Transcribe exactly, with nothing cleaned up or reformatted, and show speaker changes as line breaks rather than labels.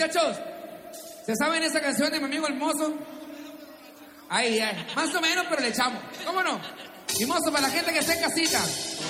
Muchachos, ¿se saben esa canción de mi amigo el mozo? Ahí, ahí. Más o menos, pero le echamos. ¿Cómo no? Y mozo, para la gente que está en casita.